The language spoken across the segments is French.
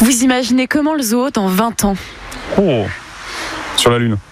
Vous imaginez comment le zoo dans 20 ans ? Oh, sur la Lune.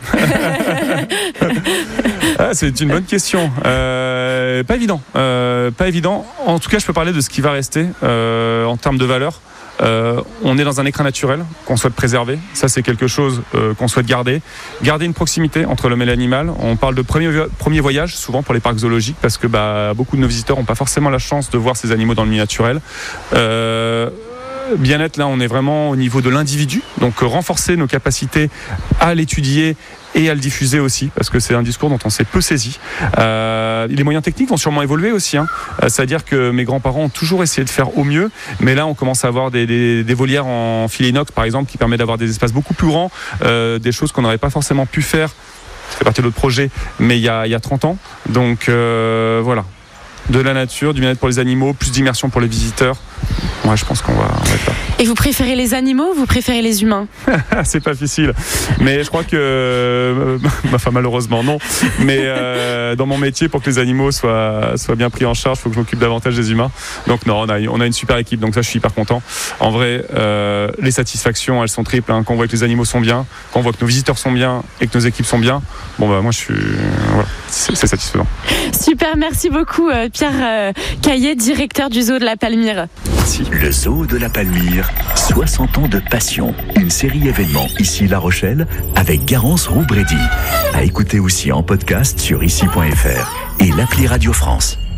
C'est une bonne question. Pas évident. Pas évident. En tout cas, je peux parler de ce qui va rester en termes de valeur. On est dans un écrin naturel qu'on souhaite préserver. Ça, c'est quelque chose qu'on souhaite garder. Garder une proximité entre l'homme et l'animal. On parle de premier voyage, souvent pour les parcs zoologiques, parce que beaucoup de nos visiteurs n'ont pas forcément la chance de voir ces animaux dans le milieu naturel. Bien-être, là, on est vraiment au niveau de l'individu. Donc, renforcer nos capacités à l'étudier et à le diffuser aussi, parce que c'est un discours dont on s'est peu saisi. Les moyens techniques vont sûrement évoluer aussi. C'est-à-dire que mes grands-parents ont toujours essayé de faire au mieux, mais là, on commence à avoir des volières en filet inox, par exemple, qui permettent d'avoir des espaces beaucoup plus grands, des choses qu'on n'aurait pas forcément pu faire. Ça fait partie de notre projet, mais il y a 30 ans. Donc, voilà. De la nature, du bien-être pour les animaux, plus d'immersion pour les visiteurs. Ouais, je pense qu'on va être là. Et vous préférez les animaux ou vous préférez les humains ? C'est pas difficile. Mais je crois que... malheureusement, non. Mais dans mon métier, pour que les animaux soient bien pris en charge, il faut que je m'occupe davantage des humains. Donc non, on a une super équipe. Donc ça, je suis hyper content. En vrai, les satisfactions, elles sont triples. Quand on voit que les animaux sont bien, quand on voit que nos visiteurs sont bien et que nos équipes sont bien, moi, je suis... Voilà, c'est satisfaisant. Super, merci beaucoup Pierre Caillet, directeur du zoo de la Palmyre. Merci. Le zoo de la Palmyre, 60 ans de passion. Une série événement ici La Rochelle avec Garance Roux-Brédy. À écouter aussi en podcast sur ici.fr et l'appli Radio France.